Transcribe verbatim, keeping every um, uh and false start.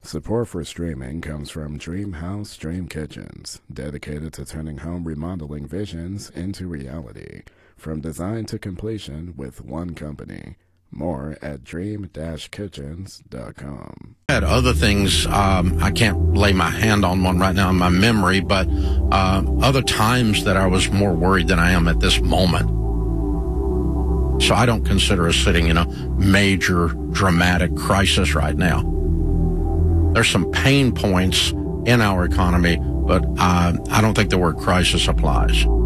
Support for streaming comes from Dreamhouse Dream Kitchens, dedicated to turning home remodeling visions into reality. From design to completion with one company. More at dream dash kitchens dot com. I had other things, um, I can't lay my hand on one right now in my memory, but uh, other times that I was more worried than I am at this moment. So I don't consider us sitting in a major dramatic crisis right now. There's some pain points in our economy, but uh, I don't think the word crisis applies.